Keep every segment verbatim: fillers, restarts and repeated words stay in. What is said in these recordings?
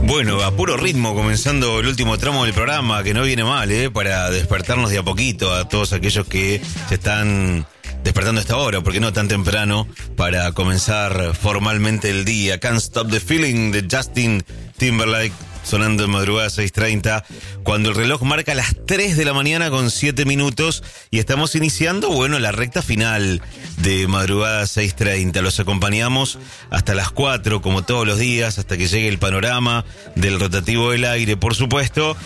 Bueno, a puro ritmo, comenzando el último tramo del programa, que no viene mal, ¿eh? Para despertarnos de a poquito a todos aquellos que se están despertando a esta hora, porque no tan temprano, para comenzar formalmente el día. Can't Stop the Feeling de Justin Timberlake, sonando en madrugada seis treinta, cuando el reloj marca las tres de la mañana con siete minutos y estamos iniciando, bueno, la recta final de madrugada seis treinta. Los acompañamos hasta las cuatro, como todos los días, hasta que llegue el panorama del rotativo del aire, por supuesto,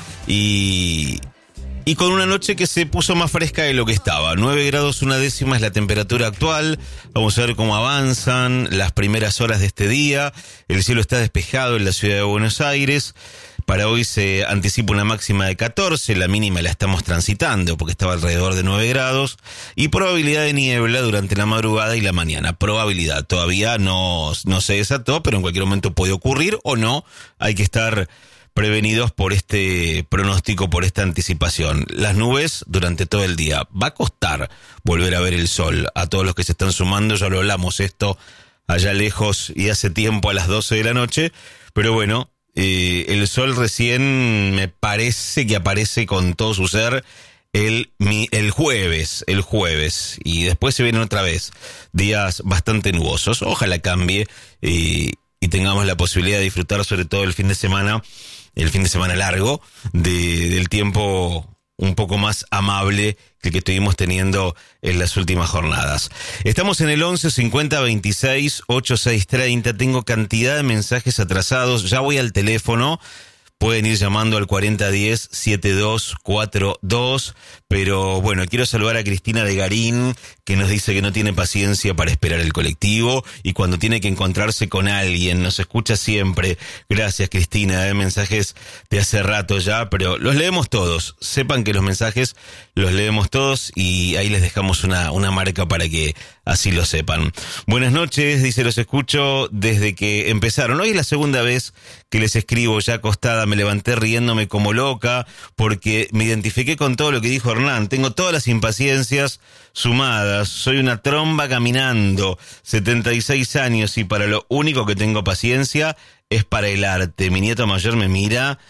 y... Y con una noche que se puso más fresca de lo que estaba. nueve grados una décima es la temperatura actual. Vamos a ver cómo avanzan las primeras horas de este día. El cielo está despejado en la ciudad de Buenos Aires. Para hoy se anticipa una máxima de catorce, la mínima la estamos transitando porque estaba alrededor de nueve grados. Y probabilidad de niebla durante la madrugada y la mañana. Probabilidad, todavía no, no se desató, pero en cualquier momento puede ocurrir o no. Hay que estar prevenidos por este pronóstico, por esta anticipación. Las nubes durante todo el día. Va a costar volver a ver el sol. A todos los que se están sumando, ya lo hablamos esto allá lejos y hace tiempo a las doce de la noche. Pero bueno, eh, el sol recién me parece que aparece con todo su ser el, el jueves, el jueves. Y después se vienen otra vez días bastante nubosos. Ojalá cambie eh, y tengamos la posibilidad de disfrutar sobre todo el fin de semana, el fin de semana largo, de, del tiempo un poco más amable que el que estuvimos teniendo en las últimas jornadas. Estamos en el once cincuenta veintiséis ochenta y seis treinta. Tengo cantidad de mensajes atrasados. Ya voy al teléfono. Pueden ir llamando al cuarenta diez setenta y dos cuarenta y dos. Pero bueno, quiero saludar a Cristina de Garín, que nos dice que no tiene paciencia para esperar el colectivo y cuando tiene que encontrarse con alguien, nos escucha siempre. Gracias, Cristina, de mensajes de hace rato ya, pero los leemos todos. Sepan que los mensajes los leemos todos y ahí les dejamos una, una marca para que así lo sepan. Buenas noches, dice, los escucho desde que empezaron. Hoy es la segunda vez que les escribo, ya acostada, me levanté riéndome como loca porque me identifiqué con todo lo que dijo Hernán. Tengo todas las impaciencias sumadas, soy una tromba caminando, setenta y seis años y para lo único que tengo paciencia es para el arte. Mi nieto mayor me mira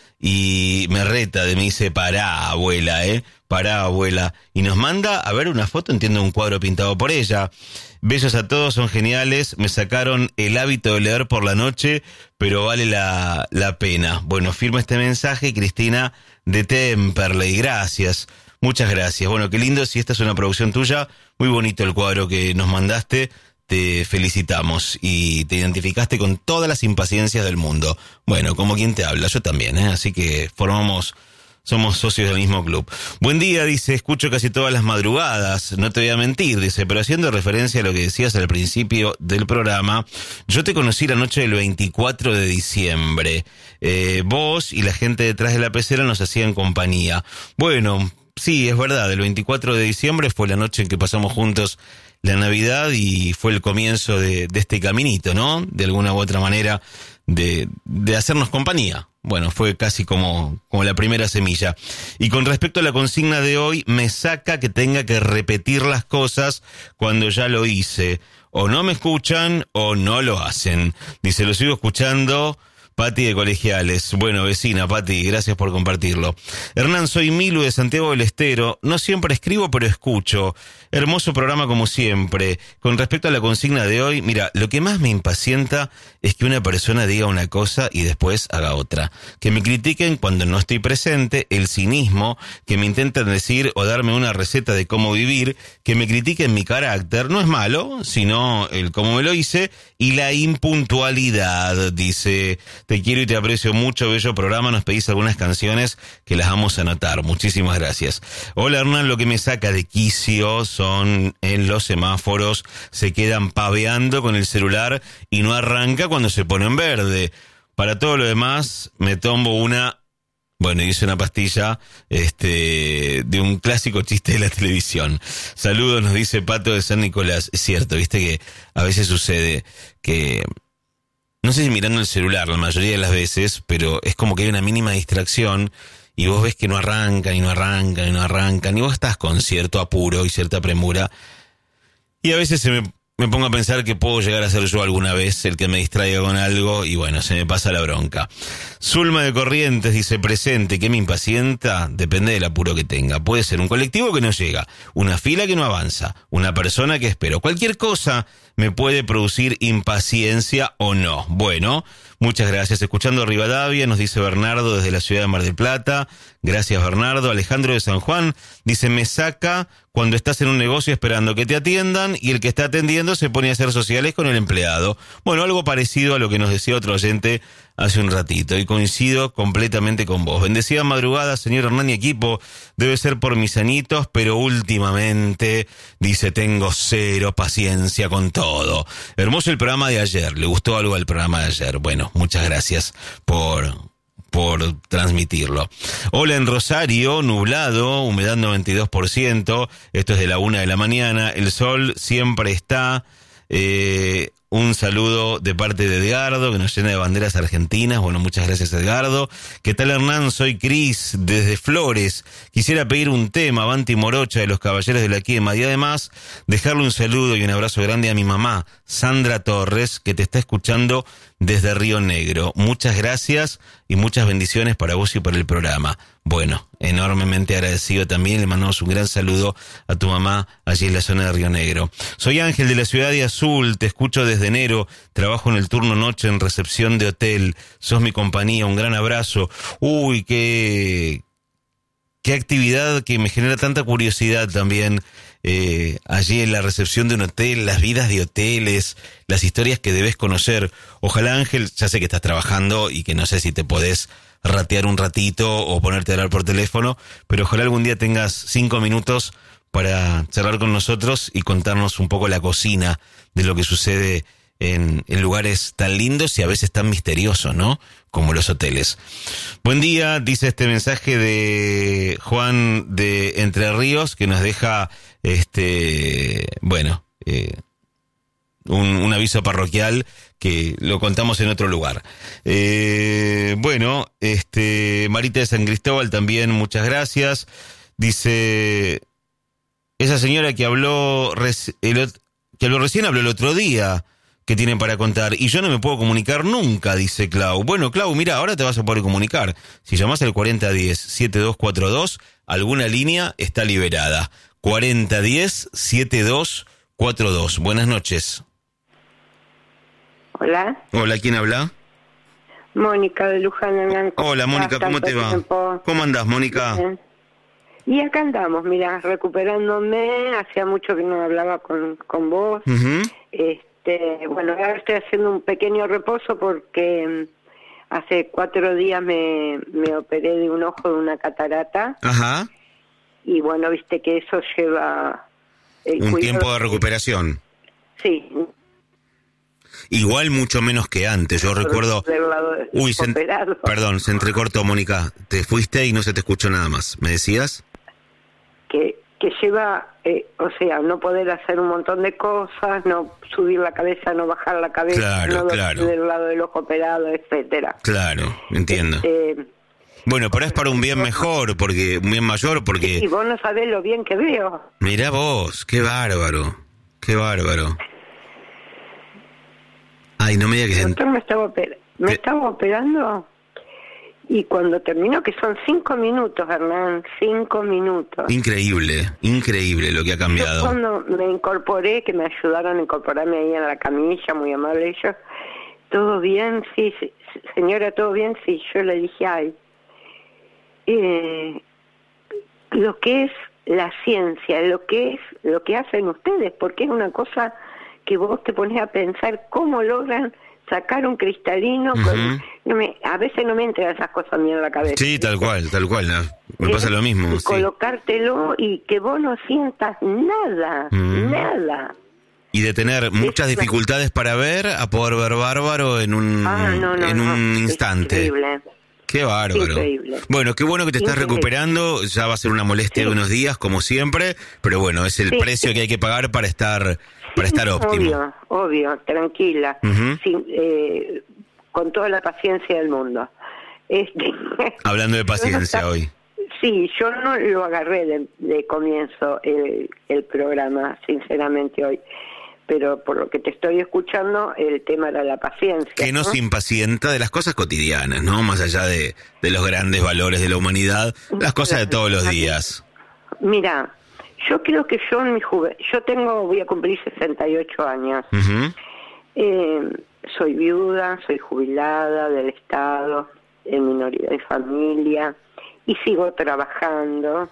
y me reta, de me dice, pará, abuela, eh, pará, abuela. Y nos manda a ver una foto, entiendo, un cuadro pintado por ella. Besos a todos, son geniales. Me sacaron el hábito de leer por la noche, pero vale la, la pena. Bueno, firma este mensaje, Cristina de Temperley. Gracias, muchas gracias. Bueno, qué lindo, si esta es una producción tuya, muy bonito el cuadro que nos mandaste. Te felicitamos y te identificaste con todas las impaciencias del mundo. Bueno, como quien te habla, yo también, ¿eh? Así que formamos, somos socios del mismo club. Buen día, dice, escucho casi todas las madrugadas, no te voy a mentir, dice, pero haciendo referencia a lo que decías al principio del programa, yo te conocí la noche del veinticuatro de diciembre. Eh, vos y la gente detrás de la pecera nos hacían compañía. Bueno, sí, es verdad, el veinticuatro de diciembre fue la noche en que pasamos juntos la Navidad y fue el comienzo de, de este caminito, ¿no? De alguna u otra manera, de, de hacernos compañía. Bueno, fue casi como, como la primera semilla. Y con respecto a la consigna de hoy, me saca que tenga que repetir las cosas cuando ya lo hice. O no me escuchan o no lo hacen. Dice, lo sigo escuchando, Pati de Colegiales. Bueno, vecina, Pati, gracias por compartirlo. Hernán, soy Milu de Santiago del Estero. No siempre escribo, pero escucho. Hermoso programa como siempre. Con respecto a la consigna de hoy, mira, lo que más me impacienta es que una persona diga una cosa y después haga otra. Que me critiquen cuando no estoy presente, el cinismo, que me intentan decir o darme una receta de cómo vivir, que me critiquen mi carácter, no es malo, sino el cómo me lo hice, y la impuntualidad, dice, te quiero y te aprecio mucho, bello programa, nos pedís algunas canciones que las vamos a anotar, muchísimas gracias. Hola Hernán, lo que me saca de quicio son en los semáforos, se quedan paveando con el celular y no arranca cuando se pone en verde. Para todo lo demás, me tomo una, bueno, hice una pastilla este de un clásico chiste de la televisión. Saludos, nos dice Pato de San Nicolás. Es cierto, viste que a veces sucede que, no sé si mirando el celular la mayoría de las veces, pero es como que hay una mínima distracción y vos ves que no arrancan y no arrancan y no arrancan y vos estás con cierto apuro y cierta premura y a veces se me me pongo a pensar que puedo llegar a ser yo alguna vez el que me distraiga con algo y bueno, se me pasa la bronca. Zulma de Corrientes dice presente, ¿qué me impacienta? Depende del apuro que tenga. Puede ser un colectivo que no llega, una fila que no avanza, una persona que espero. Cualquier cosa me puede producir impaciencia o no. Bueno, muchas gracias. Escuchando Rivadavia, nos dice Bernardo desde la ciudad de Mar del Plata. Gracias, Bernardo. Alejandro de San Juan dice, me saca cuando estás en un negocio esperando que te atiendan y el que está atendiendo se pone a hacer sociales con el empleado. Bueno, algo parecido a lo que nos decía otro oyente hace un ratito y coincido completamente con vos. Bendecida madrugada, señor Hernán y equipo. Debe ser por mis añitos, pero últimamente, dice, tengo cero paciencia con todo. Hermoso el programa de ayer. ¿Le gustó algo al programa de ayer? Bueno, muchas gracias por... por transmitirlo. Hola en Rosario, nublado, humedad noventa y dos por ciento, esto es de la una de la mañana, el sol siempre está, eh, un saludo de parte de Edgardo, que nos llena de banderas argentinas, bueno, muchas gracias Edgardo. ¿Qué tal Hernán? Soy Cris, desde Flores, quisiera pedir un tema, Avanti Morocha de los Caballeros de la Quema, y además dejarle un saludo y un abrazo grande a mi mamá, Sandra Torres, que te está escuchando desde Río Negro. Muchas gracias y muchas bendiciones para vos y para el programa. Bueno, enormemente agradecido también, le mandamos un gran saludo a tu mamá allí en la zona de Río Negro. Soy Ángel de la ciudad de Azul, te escucho desde enero, trabajo en el turno noche en recepción de hotel, sos mi compañía, un gran abrazo. Uy, qué, qué actividad que me genera tanta curiosidad también. Eh, allí en la recepción de un hotel, las vidas de hoteles, las historias que debes conocer. Ojalá Ángel, ya sé que estás trabajando y que no sé si te podés ratear un ratito o ponerte a hablar por teléfono, pero ojalá algún día tengas cinco minutos para charlar con nosotros y contarnos un poco la cocina de lo que sucede en, en lugares tan lindos y a veces tan misteriosos, ¿no? Como los hoteles. Buen día, dice este mensaje de Juan de Entre Ríos, que nos deja, este, bueno, eh, un, un aviso parroquial que lo contamos en otro lugar. Eh, bueno, este, Marita de San Cristóbal también, muchas gracias. Dice, esa señora que habló, res, el, que habló recién habló el otro día, que tienen para contar, y yo no me puedo comunicar nunca, dice Clau. Bueno, Clau, mira, ahora te vas a poder comunicar. Si llamás al cuarenta diez, setenta y dos cuarenta y dos, alguna línea está liberada. cuarenta diez, setenta y dos cuarenta y dos. Buenas noches. Hola. Hola, ¿quién habla? Mónica de Luján, Hernán. Hola, Mónica, ¿cómo te va? Tiempo. ¿Cómo andás, Mónica? Bien. Y acá andamos, mira, recuperándome. Hacía mucho que no hablaba con, con vos. Uh-huh. Este, bueno, ahora estoy haciendo un pequeño reposo porque hace cuatro días me, me operé de un ojo de una catarata. Ajá. Y bueno, viste que eso lleva... El un cuidado. Tiempo de recuperación. Sí. Igual mucho menos que antes, yo recuerdo... Uy, se en... perdón, se entrecortó, Mónica. Te fuiste y no se te escuchó nada más. ¿Me decías? Que, que lleva, eh, o sea, no poder hacer un montón de cosas, no subir la cabeza, no bajar la cabeza, claro, no claro. del lado del ojo operado, etcétera. Claro, entiendo. Este, bueno, pero es para un bien mejor, porque un bien mayor, porque... Y vos no sabés lo bien que veo. Mirá vos, qué bárbaro, qué bárbaro. Ay, no me digas que... El doctor me estaba, oper... me ¿Qué? estaba operando y cuando terminó, que son cinco minutos, Hernán, cinco minutos. Increíble, increíble lo que ha cambiado. Yo cuando me incorporé, que me ayudaron a incorporarme ahí en la camilla, muy amable ellos, ¿todo bien? Sí, sí, señora, ¿todo bien? Sí, yo le dije, ay, eh, lo que es la ciencia, lo que es, lo que hacen ustedes, porque es una cosa que vos te pones a pensar cómo logran sacar un cristalino. Uh-huh. con, no me, a veces no me entran esas cosas a mí en la cabeza. Sí, tal cual, tal cual. ¿no? Me pasa lo mismo. Y sí. colocártelo y que vos no sientas nada, uh-huh. nada. Y de tener muchas es dificultades una... para ver, a poder ver bárbaro en un, ah, no, no, en no, un no. instante. Es increíble. Qué bárbaro. Increíble. Bueno, qué bueno que te estás increíble. recuperando. Ya va a ser una molestia sí. de unos días, como siempre, pero bueno, es el sí. precio que hay que pagar para estar para estar óptimo. Obvio, obvio, tranquila, uh-huh. Sin, eh, con toda la paciencia del mundo. Este, Hablando de paciencia no, hoy. Sí, yo no lo agarré de, de comienzo el, el programa, sinceramente hoy, pero por lo que te estoy escuchando, el tema era la paciencia. Que nos ¿no? impacienta de las cosas cotidianas, ¿no? Más allá de, de los grandes valores de la humanidad, las cosas de todos los días. Mira, yo creo que yo en mi juventud, yo tengo, voy a cumplir sesenta y ocho años. Uh-huh. eh, soy viuda, soy jubilada del Estado, en minoría de familia, y sigo trabajando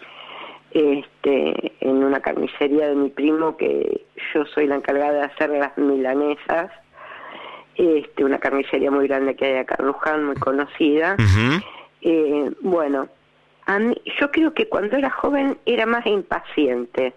este, en una carnicería de mi primo, que yo soy la encargada de hacer las milanesas, este, una carnicería muy grande que hay acá en Luján, muy conocida. Uh-huh. eh, bueno, a mí, yo creo que cuando era joven era más impaciente.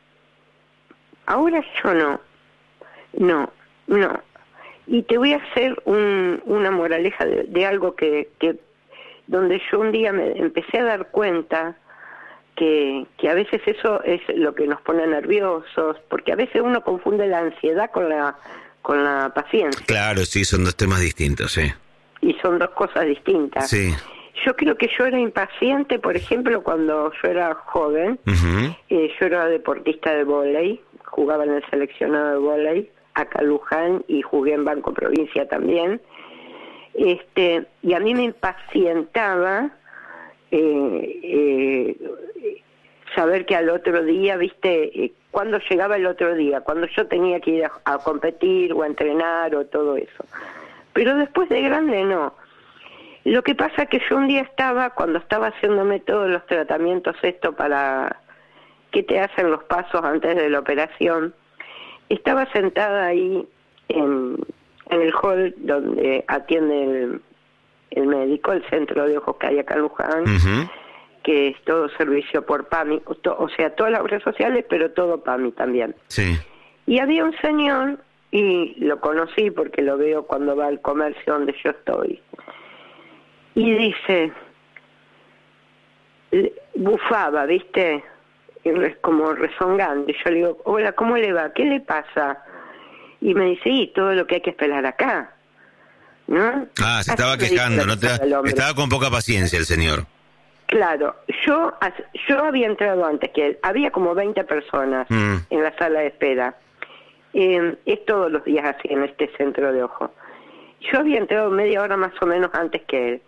Ahora yo no, no, no. Y te voy a hacer un, una moraleja de, de algo que, que, donde yo un día me empecé a dar cuenta que, que a veces eso es lo que nos pone nerviosos, porque a veces uno confunde la ansiedad con la, con la paciencia. Claro, sí, son dos temas distintos, sí. Y son dos cosas distintas. Sí. Yo creo que yo era impaciente, por ejemplo, cuando yo era joven. Uh-huh. eh, yo era deportista de vóley, jugaba en el seleccionado de vóley acá en Luján, y jugué en Banco Provincia también. Este, y a mí me impacientaba eh, eh, saber que al otro día, viste, eh, cuando llegaba el otro día, cuando yo tenía que ir a, a competir o a entrenar o todo eso. Pero después de grande no. Lo que pasa es que yo un día estaba, cuando estaba haciéndome todos los tratamientos, esto para que te hacen los pasos antes de la operación, estaba sentada ahí en, en el hall donde atiende el, el médico, el centro de ojos que hay acá en Luján, uh-huh. que es todo servicio por PAMI, o sea, todas las obras sociales, pero todo PAMI también. Sí. Y había un señor, y lo conocí porque lo veo cuando va al comercio donde yo estoy, y dice, bufaba, ¿viste? Como rezongando. Y yo le digo, hola, ¿cómo le va? ¿Qué le pasa? Y me dice, y todo lo que hay que esperar acá, ¿no? Ah, se estaba Así quejando, ¿no? Te, estaba con poca paciencia el señor. Claro, yo yo había entrado antes que él, había como veinte personas mm. en la sala de espera. Eh, es todos los días así en este centro de ojo. Yo había entrado media hora más o menos antes que él.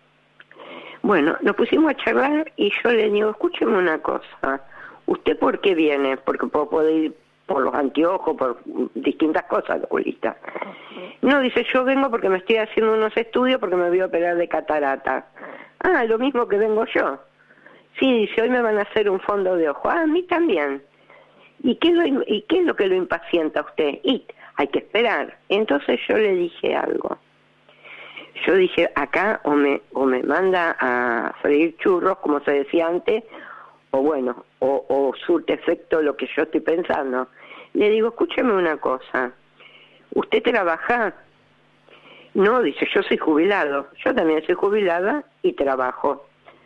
Bueno, nos pusimos a charlar y yo le digo, escúcheme una cosa, ¿usted por qué viene? Porque puedo poder ir por los anteojos, por distintas cosas, oculista. No, dice, yo vengo porque me estoy haciendo unos estudios porque me voy a operar de catarata. Ah, lo mismo que vengo yo. Sí, dice, hoy me van a hacer un fondo de ojo. Ah, a mí también. ¿Y qué es lo, y qué es lo que lo impacienta a usted? Y hay que esperar. Entonces yo le dije algo. Yo dije, acá o me o me manda a freír churros, como se decía antes, o bueno, o, o surte efecto lo que yo estoy pensando. Le digo, escúcheme una cosa, ¿usted trabaja? No, dice, yo soy jubilado. Yo también soy jubilada y trabajo.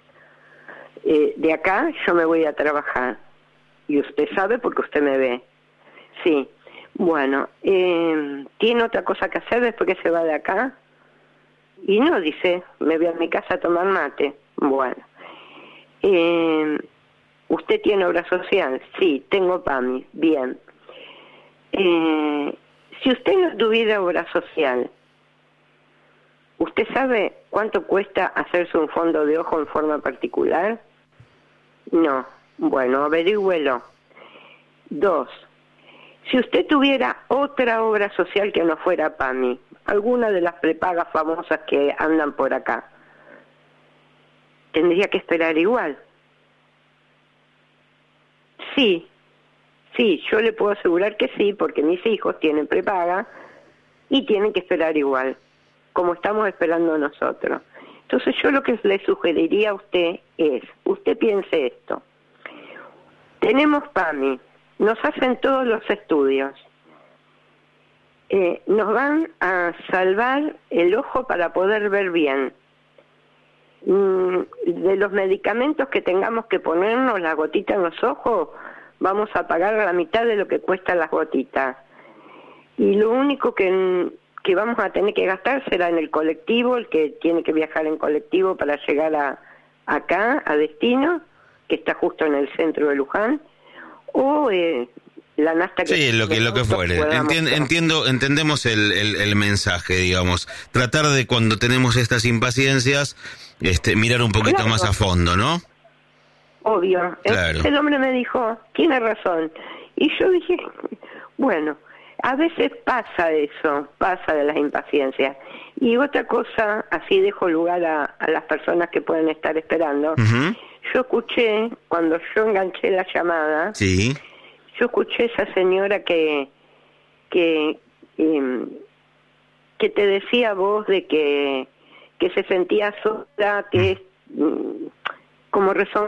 Eh, de acá yo me voy a trabajar. Y usted sabe porque usted me ve. Sí. Bueno, eh, ¿tiene otra cosa que hacer después que se va de acá? Y no, dice, me voy a mi casa a tomar mate. Bueno. Eh, ¿Usted tiene obra social? Sí, tengo PAMI. Bien. Eh, si usted no tuviera obra social, ¿usted sabe cuánto cuesta hacerse un fondo de ojo en forma particular? No. Bueno, averígüelo. Dos. Si usted tuviera otra obra social que no fuera PAMI, alguna de las prepagas famosas que andan por acá, ¿tendría que esperar igual? Sí, sí, yo le puedo asegurar que sí, porque mis hijos tienen prepaga y tienen que esperar igual, como estamos esperando nosotros. Entonces yo lo que le sugeriría a usted es, usted piense esto, tenemos PAMI, nos hacen todos los estudios, eh, nos van a salvar el ojo para poder ver bien. Mm, de los medicamentos que tengamos que ponernos, las gotitas en los ojos, vamos a pagar la mitad de lo que cuestan las gotitas. Y lo único que, que vamos a tener que gastar será en el colectivo, el que tiene que viajar en colectivo para llegar a acá, a destino, que está justo en el centro de Luján, o eh, la nafta que... Sí, lo que, lo que fuere. Entien, entiendo, entendemos el, el, el mensaje, digamos. Tratar de, cuando tenemos estas impaciencias, este, mirar un poquito claro. más a fondo, ¿no? Obvio. Claro. El hombre me dijo, tiene razón. Y yo dije, bueno, a veces pasa eso, pasa de las impaciencias. Y otra cosa, así dejo lugar a, a las personas que pueden estar esperando. Uh-huh. Yo escuché, cuando yo enganché la llamada... Sí. Yo escuché esa señora que que eh, que te decía vos de que que se sentía sola, que mm. como razón.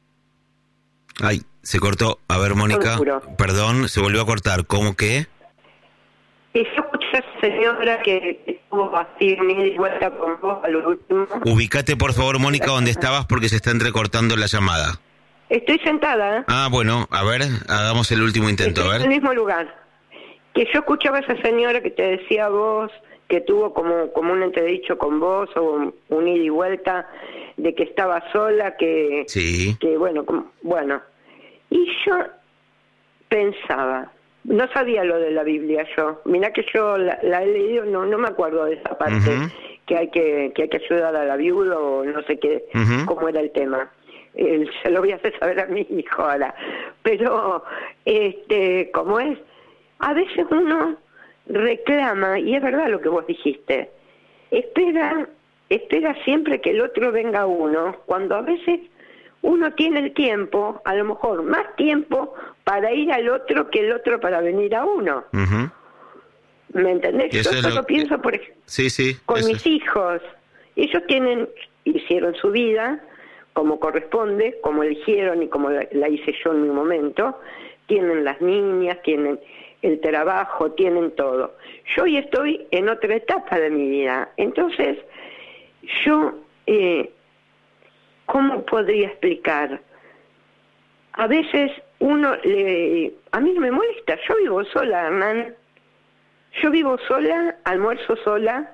Ay, se cortó. A ver, Mónica, perdón, se volvió a cortar. ¿Cómo qué? Y yo escuché a esa señora que estuvo así, ida y vuelta con vos al último. Ubicate, por favor, Mónica, donde estabas porque se está entrecortando la llamada. Estoy sentada. ¿eh? Ah, bueno, a ver, hagamos el último intento, Estoy a ver. en el mismo lugar. Que yo escuchaba a esa señora que te decía vos, que tuvo como, como un entredicho con vos, o un, un ida y vuelta, de que estaba sola, que... Sí. Que bueno, como, bueno. Y yo pensaba, no sabía lo de la Biblia yo. Mirá que yo la, la he leído, no, no me acuerdo de esa parte, uh-huh. que hay que, que hay que ayudar a la viuda o no sé qué, uh-huh. cómo era el tema. Eh, se lo voy a hacer saber a mi hijo ahora, pero este, como es, a veces uno reclama, y es verdad lo que vos dijiste, espera, espera siempre que el otro venga a uno, cuando a veces uno tiene el tiempo, a lo mejor más tiempo para ir al otro que el otro para venir a uno. Uh-huh. ¿Me entendés? Yo solo lo... pienso, por ejemplo, sí, sí, con eso. mis hijos, ellos tienen, hicieron su vida como corresponde, como eligieron y como la, la hice yo en mi momento, tienen las niñas, tienen el trabajo, tienen todo. Yo hoy estoy en otra etapa de mi vida, entonces yo, eh, ¿cómo podría explicar? A veces uno, le, a mí no me molesta, yo vivo sola, Hernán, yo vivo sola, almuerzo sola,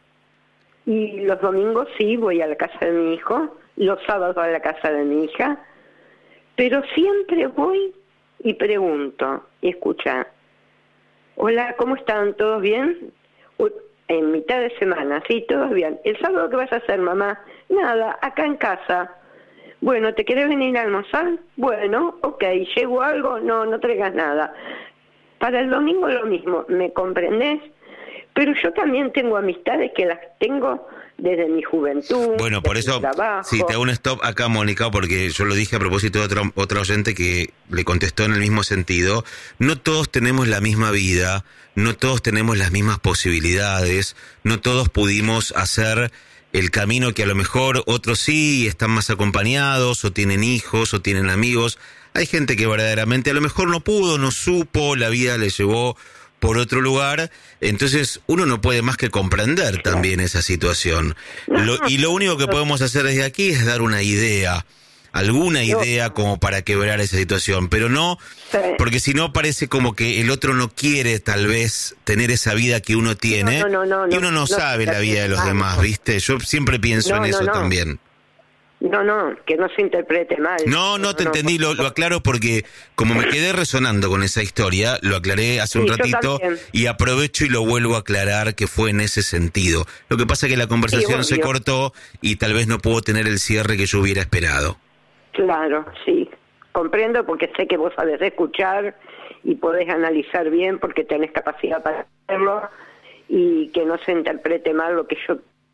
y los domingos sí voy a la casa de mi hijo, los sábados a la casa de mi hija, pero siempre voy y pregunto, y escucha, hola, ¿cómo están? ¿Todos bien? En mitad de semana, sí, todos bien. ¿El sábado qué vas a hacer, mamá? Nada, acá en casa. Bueno, ¿te querés venir a almorzar? Bueno, ok, ¿llego algo? No, no traigas nada. Para el domingo lo mismo, ¿me comprendés? Pero yo también tengo amistades que las tengo desde mi juventud. Bueno, por eso, sí, te hago un stop acá, Mónica, porque yo lo dije a propósito de otro, otra oyente que le contestó en el mismo sentido. No todos tenemos la misma vida, no todos tenemos las mismas posibilidades, no todos pudimos hacer el camino que a lo mejor otros sí, están más acompañados, o tienen hijos, o tienen amigos. Hay gente que verdaderamente a lo mejor no pudo, no supo, la vida le llevó por otro lugar, entonces uno no puede más que comprender también esa situación. Lo, y lo único que podemos hacer desde aquí es dar una idea, alguna idea como para quebrar esa situación, pero no, porque si no parece como que el otro no quiere tal vez tener esa vida que uno tiene, no, no, no, no, y uno no, no sabe no, la vida de los demás, ¿viste? Yo siempre pienso no, en eso no, no. también. No, no, que no se interprete mal. No, no, te no, entendí, no. Lo, lo aclaro porque como me quedé resonando con esa historia, lo aclaré hace un sí, ratito y aprovecho y lo vuelvo a aclarar que fue en ese sentido. Lo que pasa es que la conversación sí, se cortó y tal vez no pudo tener el cierre que yo hubiera esperado. Claro, sí, comprendo porque sé que vos sabés escuchar y podés analizar bien porque tenés capacidad para hacerlo y que no se interprete mal lo que yo...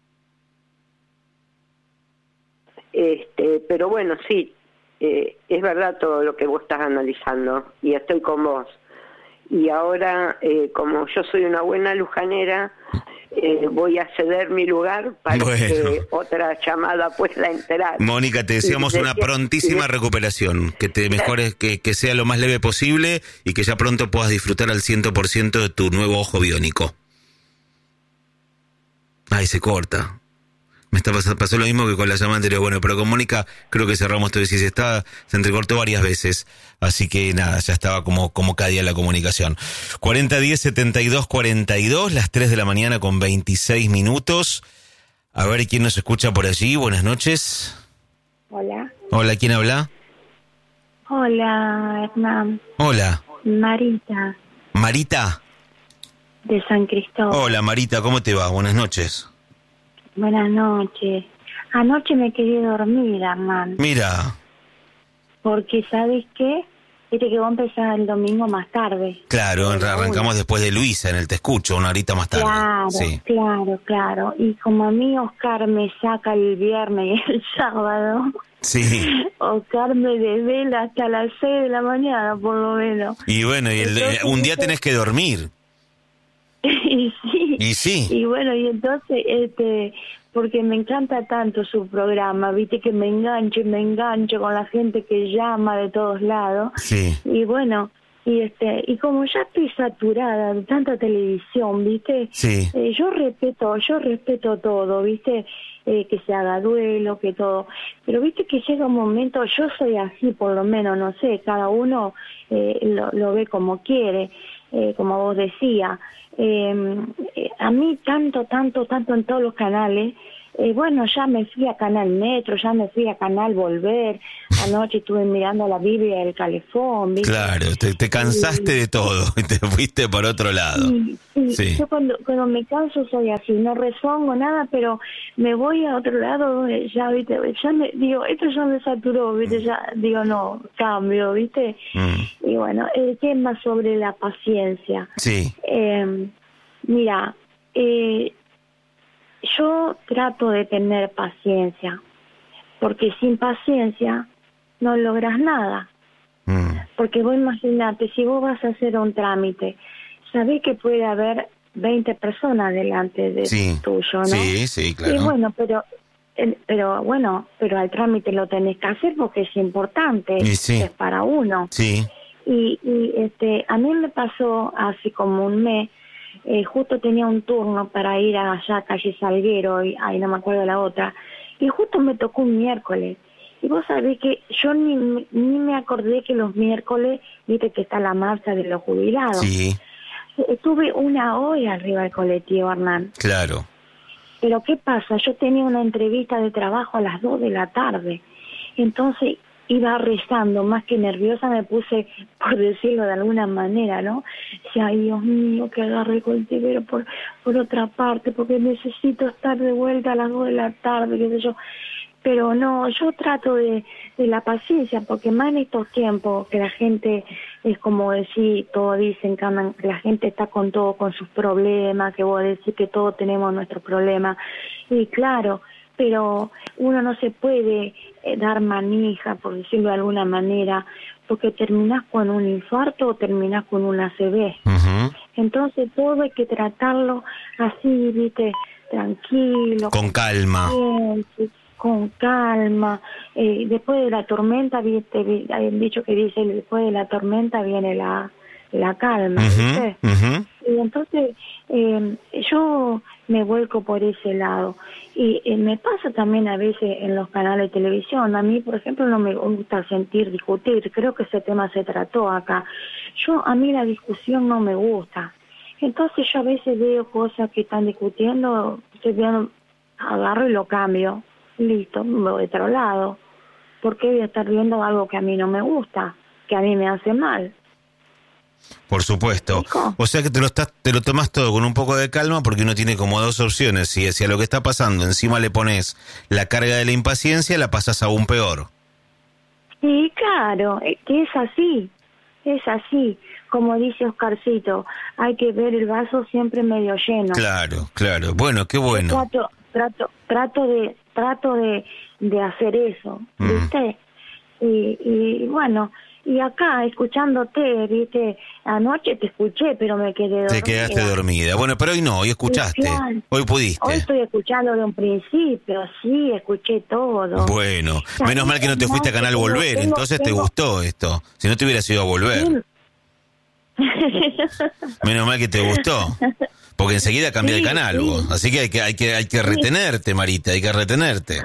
Este, pero bueno, sí, eh, es verdad todo lo que vos estás analizando y estoy con vos. Y ahora, eh, como yo soy una buena lujanera, eh, voy a ceder mi lugar para bueno. que otra llamada pueda entrar. Mónica, te deseamos una prontísima recuperación, que te mejores, que, que sea lo más leve posible y que ya pronto puedas disfrutar al ciento por ciento de tu nuevo ojo biónico. Ay, se corta. Me está pasando, pasó lo mismo que con la llamada anterior. Bueno, pero con Mónica creo que cerramos todo y si se está, se entrecortó varias veces. Así que nada, ya estaba como, como cada día la comunicación. cuarenta diez setenta y dos cuarenta y dos, las tres de la mañana con veintiséis minutos. A ver quién nos escucha por allí. Buenas noches. Hola. Hola, ¿quién habla? Hola, Hernán. Hola. Marita. Marita. De San Cristóbal. Hola Marita, ¿cómo te va? Buenas noches. Buenas noches. Anoche me quedé dormida, hermano. Mira. Porque, ¿sabes qué? Viste que vos empezás el domingo más tarde. Claro, arrancamos una. Después de Luisa en el Te Escucho, una horita más tarde. Claro, sí. claro, claro. Y como a mí Oscar me saca el viernes y el sábado... Sí. Oscar me desvela hasta las seis de la mañana, por lo menos. Y bueno, y el, entonces, un día tenés que dormir. Y sí. Y sí. Y bueno, y entonces, este, porque me encanta tanto su programa, viste que me engancho y me engancho con la gente que llama de todos lados. Sí. Y bueno, y este, y como ya estoy saturada de tanta televisión, viste, sí. eh, yo respeto, yo respeto todo, viste, eh, que se haga duelo, que todo, pero viste que llega un momento, yo soy así por lo menos, no sé, cada uno eh, lo, lo ve como quiere, eh, como vos decías. Eh, eh, a mí tanto, tanto, tanto en todos los canales, eh, bueno, ya me fui a Canal Metro, ya me fui a Canal Volver, anoche estuve mirando la Biblia del Calefón, ¿viste? Claro, te, te cansaste y, de todo y te fuiste por otro lado. Sí, sí. sí. Yo cuando, cuando me canso soy así, no rezongo nada, pero me voy a otro lado donde ya, ¿viste? Ya me, digo, esto ya me saturó, ¿viste? Ya, digo, no, cambio, ¿viste? Mm. Y bueno, el tema sobre la paciencia. Sí. Eh, mira, eh, yo trato de tener paciencia, porque sin paciencia no logras nada. Mm. Porque vos imaginate, si vos vas a hacer un trámite, sabés que puede haber veinte personas delante de sí. tuyo, ¿no? Sí, sí, claro. Y bueno, pero, pero bueno, pero el trámite lo tenés que hacer porque es importante, sí. es para uno. Sí. Y, y este, a mí me pasó hace como un mes. Eh, justo tenía un turno para ir allá a Calle Salguero, y ahí no me acuerdo la otra, y justo me tocó un miércoles. Y vos sabés que yo ni, ni me acordé que los miércoles, viste que está la marcha de los jubilados. Sí. Estuve una hora arriba del colectivo, Hernán. Claro. Pero ¿qué pasa? Yo tenía una entrevista de trabajo a las dos de la tarde. Entonces iba rezando, más que nerviosa me puse, por decirlo de alguna manera, ¿no? Decía, ay Dios mío, que agarre el colectivero por, por otra parte, porque necesito estar de vuelta a las dos de la tarde, qué sé yo. Pero no, yo trato de, de la paciencia, porque más en estos tiempos que la gente es como decir, todos dicen que la gente está con todo, con sus problemas, que vos decís que todos tenemos nuestros problemas. Y claro, pero uno no se puede eh, dar manija, por decirlo de alguna manera, porque terminás con un infarto o terminás con una A C V. Uh-huh. Entonces todo hay que tratarlo así, viste, tranquilo. Con calma. Bien, con calma. Eh, después de la tormenta, viste, hay un dicho que dice, después de la tormenta viene la, la calma, uh-huh, ¿viste? Uh-huh. Y entonces eh, yo me vuelco por ese lado. Y eh, me pasa también a veces en los canales de televisión. A mí, por ejemplo, no me gusta sentir discutir. Creo que ese tema se trató acá. Yo, a mí la discusión no me gusta. Entonces yo a veces veo cosas que están discutiendo, yo agarro y lo cambio. Listo, me voy de otro lado. ¿Por qué voy a estar viendo algo que a mí no me gusta, que a mí me hace mal? Por supuesto. O sea que te lo estás, te lo tomas todo con un poco de calma, porque uno tiene como dos opciones. Si, si a lo que está pasando encima le pones la carga de la impaciencia, la pasas aún peor. Sí, claro, que es así, es así. Como dice Oscarcito, hay que ver el vaso siempre medio lleno. Claro, claro. Bueno, qué bueno. Trato, trato, trato de, trato de, de hacer eso, ¿viste? Mm. Y, y bueno, y acá escuchándote, ¿viste? Anoche te escuché, pero me quedé dormida. Te quedaste dormida. Bueno, pero hoy no, hoy escuchaste. Claro. Hoy pudiste. Hoy estoy escuchando de un principio, sí, escuché todo. Bueno, menos mal que no te fuiste a Canal Volver, tengo, entonces tengo... te gustó esto. Si no te hubieras ido a Volver. Sí. Menos mal que te gustó, porque enseguida cambié sí, de canal, sí. vos. Así que hay que hay que hay que retenerte, Marita, hay que retenerte.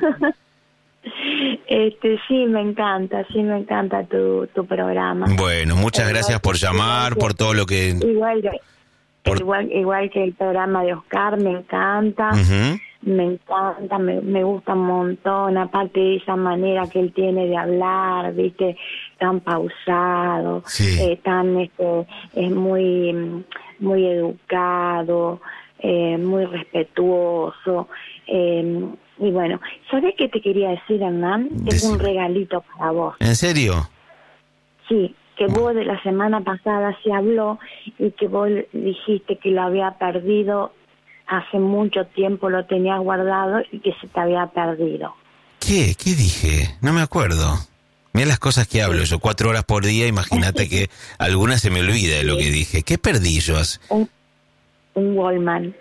Este sí, me encanta, sí me encanta tu tu programa. Bueno, muchas igual, gracias por llamar, que, por todo lo que igual que por... igual igual que el programa de Oscar, me encanta. Uh-huh. me encanta, me, me gusta un montón, aparte de esa manera que él tiene de hablar, viste, tan pausado, sí. eh, tan, este, es muy, muy educado, eh, muy respetuoso, eh, y bueno, ¿sabés qué te quería decir, Hernán? Es un regalito para vos. ¿En serio? Sí, que vos de la semana pasada se habló y que vos dijiste que lo había perdido hace mucho tiempo, lo tenías guardado y que se te había perdido. ¿Qué? ¿Qué dije? No me acuerdo. Mira las cosas que hablo yo, cuatro horas por día, imagínate que algunas se me olvida de lo que dije. ¿Qué perdí yo? Un, un Walkman.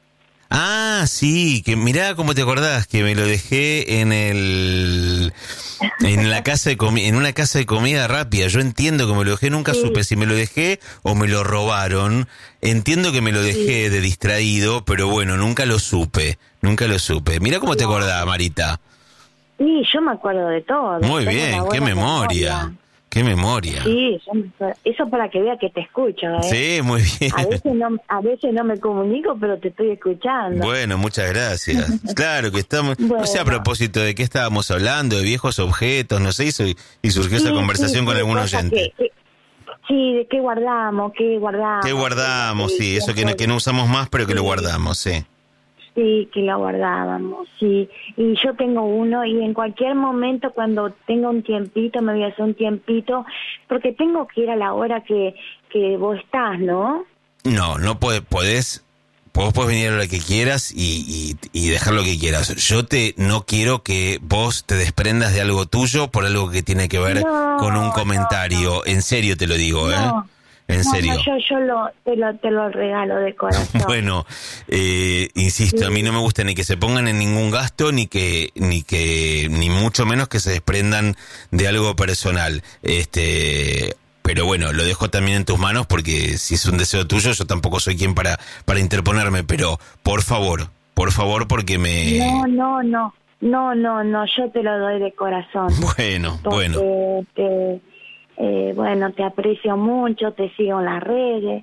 Ah, sí, que mirá cómo te acordás, que me lo dejé en el... en la casa de comi- en una casa de comida rápida. Yo entiendo que me lo dejé, nunca sí. supe si me lo dejé o me lo robaron. Entiendo que me lo dejé sí. de distraído, pero bueno, nunca lo supe, nunca lo supe. Mirá cómo te acordás, Marita. Sí, yo me acuerdo de todo. Muy bien, qué memoria. memoria. Qué memoria. Sí, eso para que vea que te escucho, ¿eh? Sí, muy bien. A veces no, a veces no me comunico, pero te estoy escuchando. Bueno, muchas gracias. Claro que estamos, bueno. No sé a propósito de qué estábamos hablando, de viejos objetos, no sé, y, y surgió sí, esa conversación sí, con sí, algún oyente. Que, que, sí, de qué guardamos, qué guardamos. Qué guardamos, sí, sí eso que no, que no usamos más, pero que sí. lo guardamos, sí. Sí, que lo guardábamos, sí. Y yo tengo uno y en cualquier momento cuando tenga un tiempito, me voy a hacer un tiempito, porque tengo que ir a la hora que, que vos estás, ¿no? No, no podés, podés, vos podés venir a la hora que quieras y, y, y dejar lo que quieras. Yo te no quiero que vos te desprendas de algo tuyo por algo que tiene que ver no, con un comentario. No, no. En serio te lo digo, ¿eh? No. En no, serio. No, yo yo lo, te, lo, te lo regalo de corazón. Bueno, eh, insisto, sí. a mí no me gusta ni que se pongan en ningún gasto, ni que, ni que, ni mucho menos que se desprendan de algo personal. Este, pero bueno, lo dejo también en tus manos porque si es un deseo tuyo, yo tampoco soy quien para, para interponerme, pero por favor, por favor, porque me... No, no, no, no, no, no, yo te lo doy de corazón. Bueno, porque bueno. Te, Eh, bueno, te aprecio mucho, te sigo en las redes,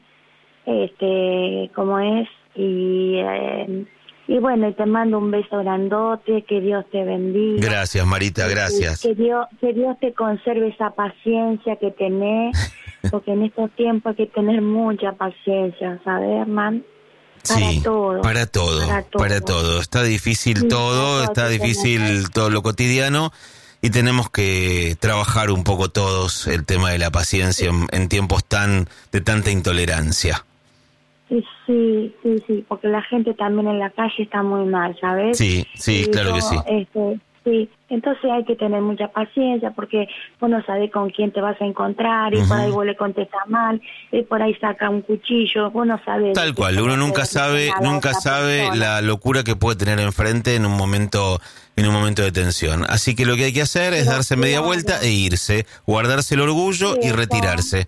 este, como es, y, eh, y bueno, y te mando un beso grandote, que Dios te bendiga. Gracias, Marita, gracias. Que Dios, que Dios te conserve esa paciencia que tenés, porque en estos tiempos hay que tener mucha paciencia, ¿sabes, hermano? Para sí, todo, para todo, para todo, para todo. Está difícil sí, todo, está difícil todo lo cotidiano. Y tenemos que trabajar un poco todos el tema de la paciencia en, en tiempos tan de tanta intolerancia. Sí, sí, sí, sí, porque la gente también en la calle está muy mal, ¿sabes? Sí, sí, y claro yo, que sí. Este, sí, entonces hay que tener mucha paciencia porque vos no sabés con quién te vas a encontrar y uh-huh. por ahí vos le contestas mal y por ahí saca un cuchillo, vos no sabés. Tal cual, uno nunca sabe, nunca sabe persona. La locura que puede tener enfrente en un momento en un momento de tensión. Así que lo que hay que hacer es Pero darse media claro. vuelta e irse, guardarse el orgullo sí, y retirarse.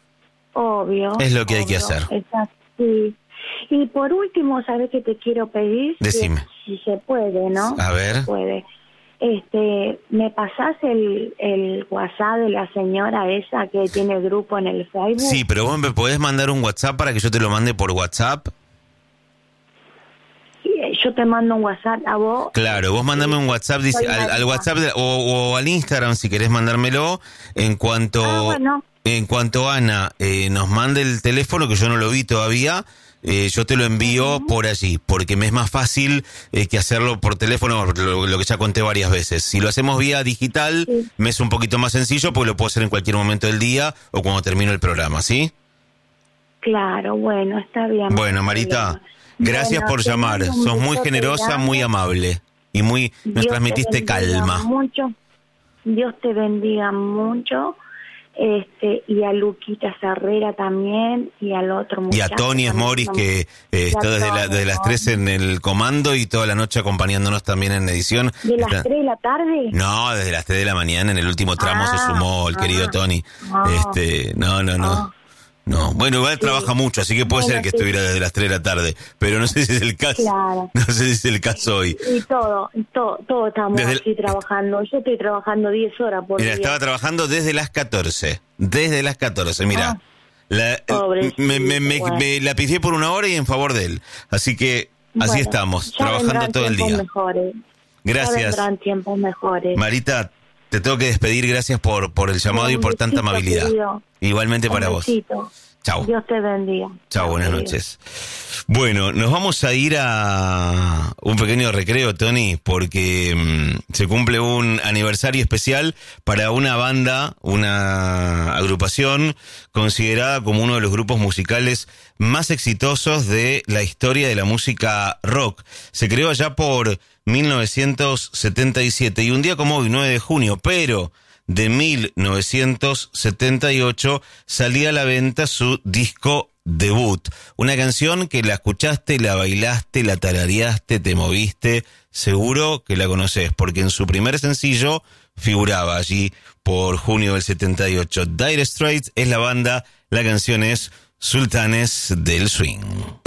Obvio. Es lo que obvio, hay que hacer. Exacto, sí. Y por último, ¿sabés qué te quiero pedir? Decime. Que, si se puede, ¿no? A ver. Se puede. Este, ¿me pasás el, el WhatsApp de la señora esa que tiene grupo en el Facebook? Sí, pero vos me podés mandar un WhatsApp para que yo te lo mande por WhatsApp. Yo te mando un WhatsApp a vos. Claro, vos mandame un WhatsApp dice, al, al WhatsApp de, o, o al Instagram si querés mandármelo. En cuanto ah, bueno. en cuanto Ana eh, nos mande el teléfono, que yo no lo vi todavía, eh, yo te lo envío uh-huh. por allí, porque me es más fácil eh, que hacerlo por teléfono, lo, lo que ya conté varias veces. Si lo hacemos vía digital, sí. me es un poquito más sencillo, porque lo puedo hacer en cualquier momento del día o cuando termino el programa, ¿sí? Claro, bueno, está bien. Bueno, Marita, gracias bueno, por llamar. Sos muy generosa, muy amable y muy nos Dios transmitiste calma. Mucho. Dios te bendiga mucho. Este, y a Luquita Herrera también y al otro muchacho. Y a Tony Esmoris que eh, está desde, la, desde las tres en el comando y toda la noche acompañándonos también en edición. ¿De las está... tres de la tarde? No, desde las tres de la mañana en el último tramo ah, se sumó el ah, querido Tony. Ah, este, no, no, no. Ah. No, bueno, igual sí. trabaja mucho, así que puede bueno, ser que sí. estuviera desde las tres de la tarde, pero no sé si es el caso. Claro. No sé si es el caso hoy. Y todo, todo, todo estamos desde aquí el... trabajando. Yo estoy trabajando diez horas por Mira, día. estaba trabajando desde las catorce. Desde las catorce, mira. Ah, la, me, me, me, bueno. me la pifié por una hora y en favor de él. Así que Así Bueno, estamos, ya trabajando vendrán todo el tiempos día. Mejores. Gracias. Ya vendrán tiempos mejores. Marita, te tengo que despedir. Gracias por, por el llamado Un y por tanta besito, amabilidad. querido. Igualmente para Un vos. besito. Chau. Dios te bendiga. Chao, buenas querido. noches. Bueno, nos vamos a ir a un pequeño recreo, Tony, porque mmm, se cumple un aniversario especial para una banda, una agrupación considerada como uno de los grupos musicales más exitosos de la historia de la música rock. Se creó allá por mil novecientos setenta y siete y un día como hoy, nueve de junio, pero de mil novecientos setenta y ocho salía a la venta su disco debut, una canción que la escuchaste, la bailaste, la tarareaste, te moviste, seguro que la conoces, porque en su primer sencillo figuraba allí por junio del setenta y ocho. Dire Straits es la banda, la canción es Sultanes del Swing.